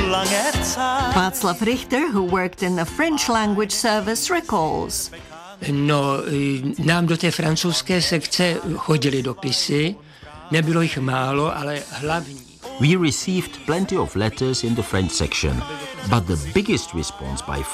Václav Richter, who worked in the French language service, recalls. No, nám do té francouzské sekce chodily dopisy, nebylo jich málo, ale hlavní. We received plenty of letters in the French section, but the biggest response by